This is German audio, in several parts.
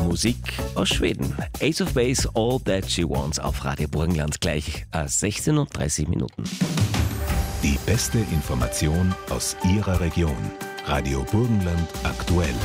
Musik aus Schweden. Ace of Base, All That She Wants auf Radio Burgenland gleich 16:30 Minuten. Die beste Information aus Ihrer Region. Radio Burgenland aktuell.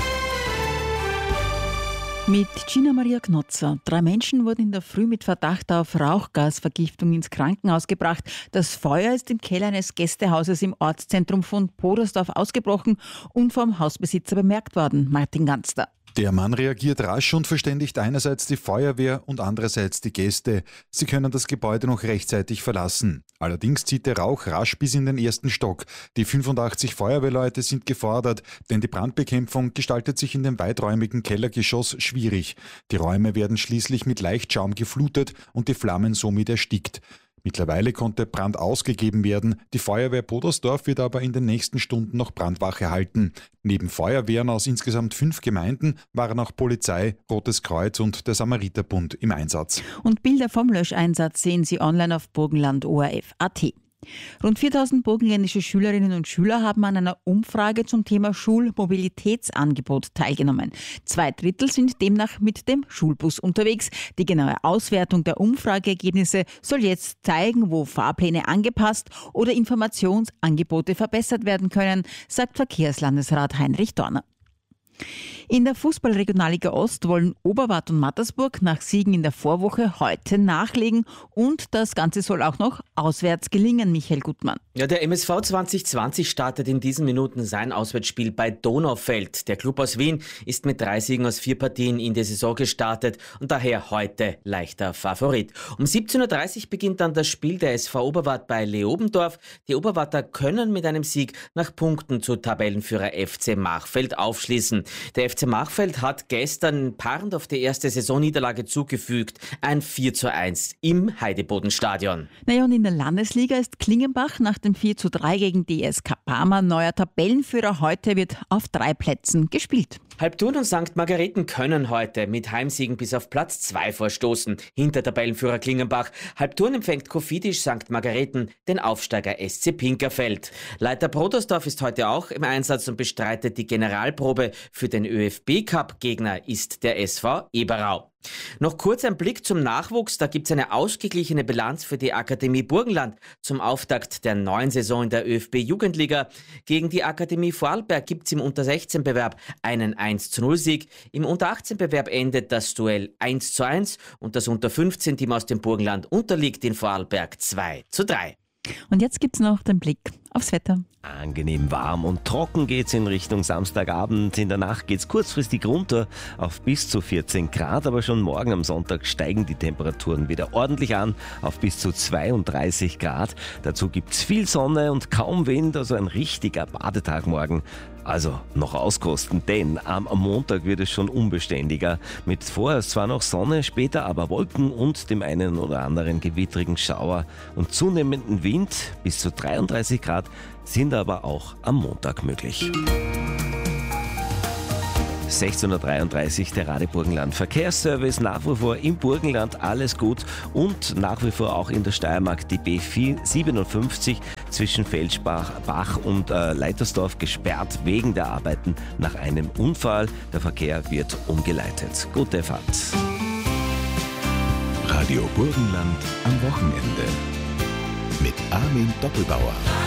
Mit Gina Maria Knotzer. 3 Menschen wurden in der Früh mit Verdacht auf Rauchgasvergiftung ins Krankenhaus gebracht. Das Feuer ist im Keller eines Gästehauses im Ortszentrum von Podersdorf ausgebrochen und vom Hausbesitzer bemerkt worden. Martin Ganster. Der Mann reagiert rasch und verständigt einerseits die Feuerwehr und andererseits die Gäste. Sie können das Gebäude noch rechtzeitig verlassen. Allerdings zieht der Rauch rasch bis in den ersten Stock. Die 85 Feuerwehrleute sind gefordert, denn die Brandbekämpfung gestaltet sich in dem weiträumigen Kellergeschoss schwierig. Die Räume werden schließlich mit Leichtschaum geflutet und die Flammen somit erstickt. Mittlerweile konnte Brand ausgegeben werden. Die Feuerwehr Podersdorf wird aber in den nächsten Stunden noch Brandwache halten. Neben Feuerwehren aus insgesamt 5 Gemeinden waren auch Polizei, Rotes Kreuz und der Samariterbund im Einsatz. Und Bilder vom Löscheinsatz sehen Sie online auf burgenland.orf.at. Rund 4000 burgenländische Schülerinnen und Schüler haben an einer Umfrage zum Thema Schulmobilitätsangebot teilgenommen. 2/3 sind demnach mit dem Schulbus unterwegs. Die genaue Auswertung der Umfrageergebnisse soll jetzt zeigen, wo Fahrpläne angepasst oder Informationsangebote verbessert werden können, sagt Verkehrslandesrat Heinrich Dorner. In der Fußball-Regionalliga Ost wollen Oberwart und Mattersburg nach Siegen in der Vorwoche heute nachlegen und das Ganze soll auch noch auswärts gelingen, Michael Gutmann. Ja, der MSV 2020 startet in diesen Minuten sein Auswärtsspiel bei Donaufeld. Der Club aus Wien ist mit 3 Siegen aus 4 Partien in die Saison gestartet und daher heute leichter Favorit. Um 17:30 Uhr beginnt dann das Spiel der SV Oberwart bei Leobendorf. Die Oberwarter können mit einem Sieg nach Punkten zu Tabellenführer FC Machfeld aufschließen. Der FC Machfeld hat gestern paarend auf die erste Saisonniederlage zugefügt. Ein 4:1 im Heidebodenstadion. Naja, und in der Landesliga ist Klingenbach nach dem 4:3 gegen DSK Parma neuer Tabellenführer. Heute wird auf 3 Plätzen gespielt. Halbturn und St. Margareten können heute mit Heimsiegen bis auf Platz 2 vorstoßen. Hinter Tabellenführer Klingenbach. Halbturn empfängt Kofidis St. Margareten den Aufsteiger SC Pinkerfeld. Leiter Podersdorf ist heute auch im Einsatz und bestreitet die Generalprobe. Für den ÖFB-Cup Gegner ist der SV Eberau. Noch kurz ein Blick zum Nachwuchs. Da gibt es eine ausgeglichene Bilanz für die Akademie Burgenland zum Auftakt der neuen Saison in der ÖFB-Jugendliga. Gegen die Akademie Vorarlberg gibt es im Unter-16-Bewerb einen 1:0-Sieg. Im Unter-18-Bewerb endet das Duell 1:1 und das Unter-15-Team aus dem Burgenland unterliegt in Vorarlberg 2:3. Und jetzt gibt's noch den Blick aufs Wetter. Angenehm warm und trocken geht's in Richtung Samstagabend. In der Nacht geht's kurzfristig runter auf bis zu 14 Grad, aber schon morgen am Sonntag steigen die Temperaturen wieder ordentlich an auf bis zu 32 Grad. Dazu gibt's viel Sonne und kaum Wind, also ein richtiger Badetag morgen. Also noch auskosten, denn am Montag wird es schon unbeständiger. Mit vorerst zwar noch Sonne, später aber Wolken und dem einen oder anderen gewittrigen Schauer und zunehmenden Wind. Bis zu 33 Grad sind aber auch am Montag möglich. 16:33 Uhr, der Radio Burgenland Verkehrsservice. Nach wie vor im Burgenland alles gut und nach wie vor auch in der Steiermark die B57 zwischen Felschbach Bach und Leitersdorf gesperrt wegen der Arbeiten nach einem Unfall. Der Verkehr wird umgeleitet. Gute Fahrt. Radio Burgenland am Wochenende. Mit Armin Doppelbauer.